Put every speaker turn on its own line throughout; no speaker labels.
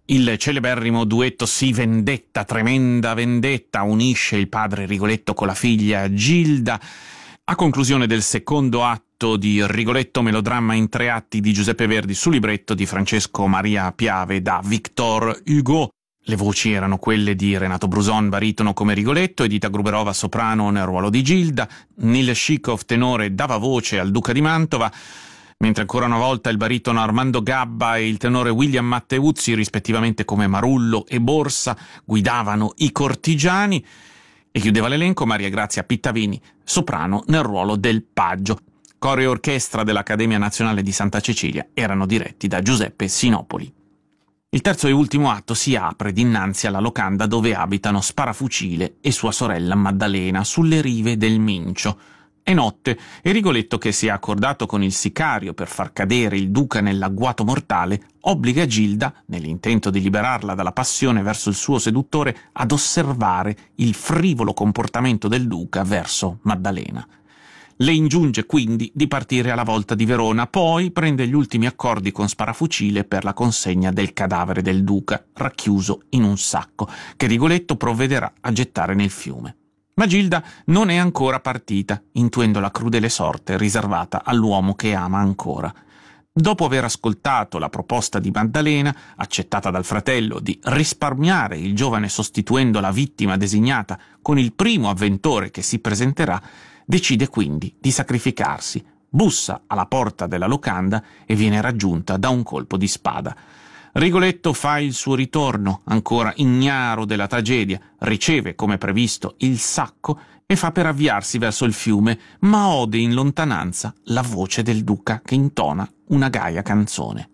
Il celeberrimo duetto Si vendetta, tremenda vendetta, unisce il padre Rigoletto con la figlia Gilda. A conclusione del secondo atto di Rigoletto, melodramma in 3 atti di Giuseppe Verdi su libretto di Francesco Maria Piave da Victor Hugo. Le voci erano quelle di Renato Bruson, baritono come Rigoletto, Edita Gruberova, soprano nel ruolo di Gilda, Nil Shikov, tenore, dava voce al Duca di Mantova, mentre ancora una volta il baritono Armando Gabba e il tenore William Matteuzzi, rispettivamente come Marullo e Borsa, guidavano i cortigiani, e chiudeva l'elenco Maria Grazia Pittavini, soprano nel ruolo del Paggio. Coro e orchestra dell'Accademia Nazionale di Santa Cecilia erano diretti da Giuseppe Sinopoli. Il terzo e ultimo atto si apre dinanzi alla locanda dove abitano Sparafucile e sua sorella Maddalena sulle rive del Mincio. È notte e Rigoletto, che si è accordato con il sicario per far cadere il duca nell'agguato mortale, obbliga Gilda, nell'intento di liberarla dalla passione verso il suo seduttore, ad osservare il frivolo comportamento del duca verso Maddalena. Le ingiunge quindi di partire alla volta di Verona, poi prende gli ultimi accordi con Sparafucile per la consegna del cadavere del duca, racchiuso in un sacco, che Rigoletto provvederà a gettare nel fiume. Ma Gilda non è ancora partita, intuendo la crudele sorte riservata all'uomo che ama ancora. Dopo aver ascoltato la proposta di Maddalena, accettata dal fratello, di risparmiare il giovane sostituendo la vittima designata con il primo avventore che si presenterà, decide quindi di sacrificarsi, bussa alla porta della locanda e viene raggiunta da un colpo di spada. Rigoletto fa il suo ritorno, ancora ignaro della tragedia, riceve come previsto il sacco e fa per avviarsi verso il fiume, ma ode in lontananza la voce del duca che intona una gaia canzone.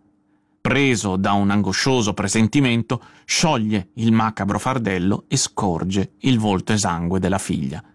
Preso da un angoscioso presentimento, scioglie il macabro fardello e scorge il volto esangue della figlia.